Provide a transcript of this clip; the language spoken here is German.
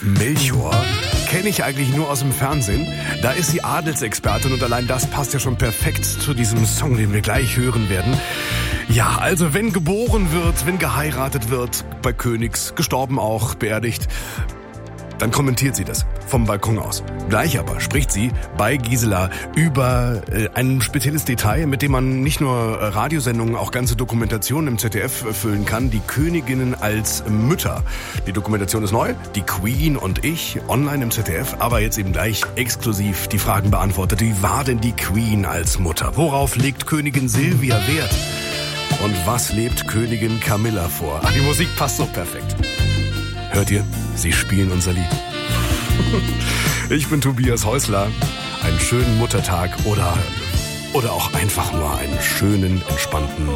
Melchior kenne ich eigentlich nur aus dem Fernsehen. Da ist sie Adelsexpertin und allein das passt ja schon perfekt zu diesem Song, den wir gleich hören werden. Ja, also wenn geboren wird, wenn geheiratet wird, bei Königs, gestorben auch, beerdigt, dann kommentiert sie das vom Balkon aus. Gleich aber spricht sie bei Gisela über ein spezielles Detail, mit dem man nicht nur Radiosendungen, auch ganze Dokumentationen im ZDF füllen kann. Die Königinnen als Mütter. Die Dokumentation ist neu, die Queen und ich, online im ZDF, aber jetzt eben gleich exklusiv die Fragen beantwortet. Wie war denn die Queen als Mutter? Worauf legt Königin Silvia Wert? Und was lebt Königin Camilla vor? Ach, die Musik passt so perfekt. Hört ihr? Sie spielen unser Lied. Ich bin Tobias Häusler. Einen schönen Muttertag oder auch einfach nur einen schönen, entspannten